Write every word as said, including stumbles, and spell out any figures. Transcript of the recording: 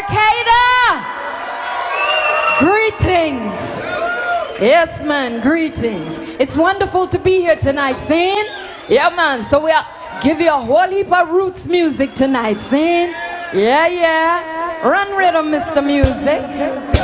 Decatur! Greetings. Yes, man, greetings. It's wonderful to be here tonight, sing. Yeah, man, so we'll give you a whole heap of roots music tonight, sing. Yeah, yeah. Run rhythm, Mister Music.